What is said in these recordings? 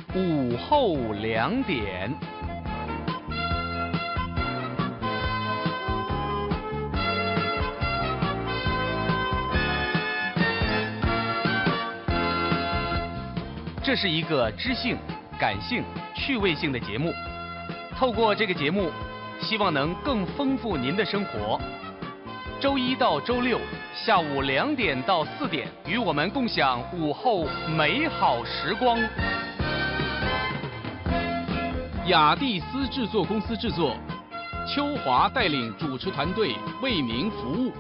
午后2点。这是一个知性、感性、趣味性的节目。透过这个节目，希望能更丰富您的生活。周一到周六下午2点到4点，与我们共享午后美好时光。雅蒂斯制作公司制作，邱华带领主持团队为您服务。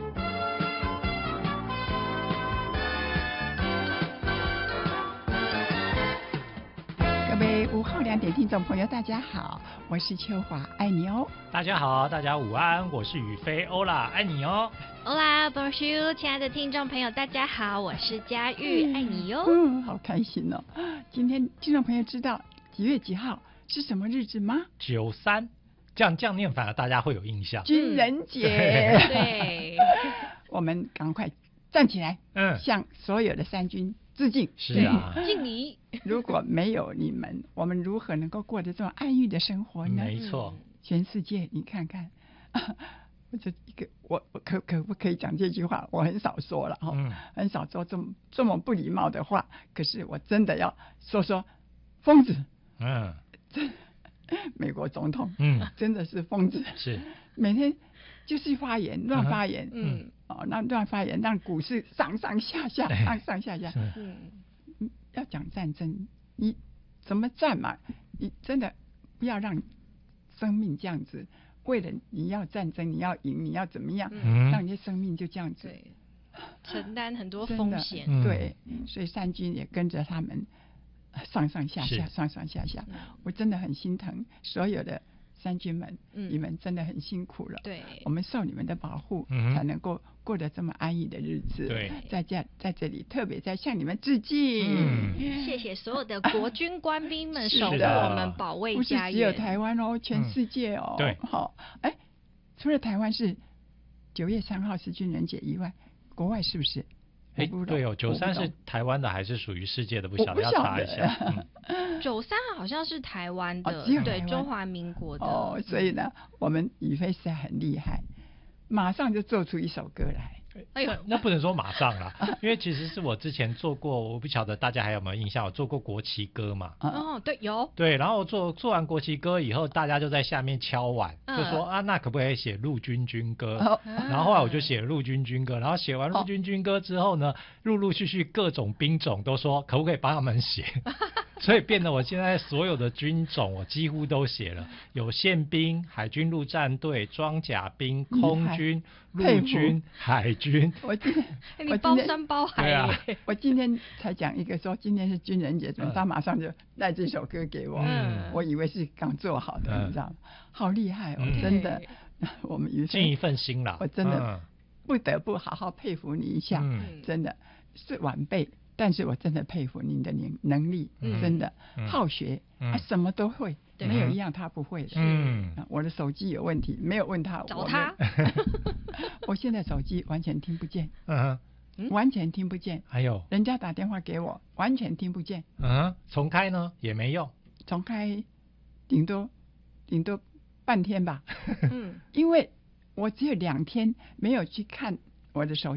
各位午后2点听众朋友，大家好，我是秋华，爱你哦。 大家好，大家午安，我是宇飞，欧啦，爱你哦。 Hola Bonjour， 亲爱的听众朋友，大家好，我是佳玉，爱你哟。 好开心哦！今天听众朋友知道几月几号是什么日子吗 ？93，这样念反而大家会有印象。 军人节。 对， 我们赶快站起来，向所有的三军致敬。 是啊， 敬礼。 如果没有你们，我们如何能够过得这种安逸的生活呢？ 没错。 全世界你看看，我可不可以讲这句话？我很少说了哈，很少说这么不礼貌的话。可是我真的要说疯子。美国总统，真的是疯子。 是每天就是发言，乱发言，乱发言，让股市上上下下，上下下。要讲战争，你怎么战嘛？你真的不要让生命这样子，为了你要战争，你要赢，你要怎么样，让你的生命就这样子承担很多风险。 对，所以三军也跟着他们上上下下，上上下下。我真的很心疼所有的三军们，你们真的很辛苦了。 对， 我们受你们的保护，才能够过得这么安逸的日子。 对， 在这里特别在向你们致敬。 谢谢所有的国军官兵们守护我们，保卫家园。 不是只有台湾哦，全世界哦。 对， 好，除了台湾是9月3号是军人节以外，国外是不是？ 对哦，93是台湾的还是属于世界的？不晓得，要查一下。 93好像是台湾的，对，中华民国的。 所以呢，我们宇飞实在很厉害，马上就做出一首歌来。 那不能说马上啦，因为其实是我之前做过，我不晓得大家还有没有印象，我做过国旗歌嘛。 对，有。 对，然后做完国旗歌以后，大家就在下面敲碗，就说那可不可以写陆军军歌？然后后来我就写陆军军歌，然后写完陆军军歌之后呢，陆续各种兵种都说可不可以帮他们写。所以变得我现在所有的军种我几乎都写了，有宪兵、海军陆战队、装甲兵、空军、陆军、海军。 你包山包海。 对啊， 我今天才讲一个说今天是军人节，他马上就带这首歌给我。我以为是刚做好的，你知道吗？好厉害哦，真的。我们尽一份心啦。 我真的不得不好好佩服你一下，真的是晚辈。但是我真的佩服您的能力，真的好学，什么都会，没有一样他不会的。我的手机有问题，没有问他， 找他。 我现在手机完全听不见，完全听不见。 还有人家打电话给我，完全听不见。 重开呢也没用， 重开顶多半天吧。因为我只有2天没有去看我的手机。